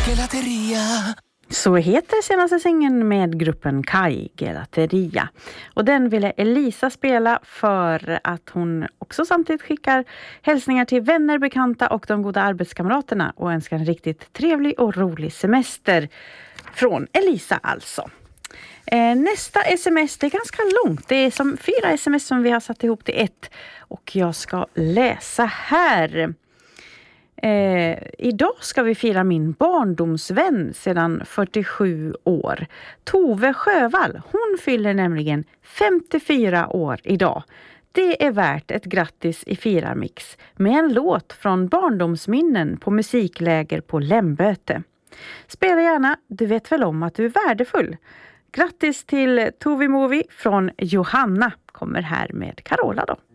Gelateria. Så heter senaste sängen med gruppen Kai, Gelateria. Och den ville Elisa spela för att hon också samtidigt skickar hälsningar till vänner, bekanta och de goda arbetskamraterna och önskar en riktigt trevlig och rolig semester. Från Elisa alltså. Nästa sms, det är ganska långt. Det är som 4 sms som vi har satt ihop till ett. Och jag ska läsa här. Idag ska vi fira min barndomsvän sedan 47 år. Tove Sjövall, hon fyller nämligen 54 år idag. Det är värt ett grattis i Firamix med en låt från barndomsminnen på musikläger på Lämböte. Spela gärna, du vet väl om att du är värdefull. Grattis till Tovi Movi från Johanna, kommer här med Carola då.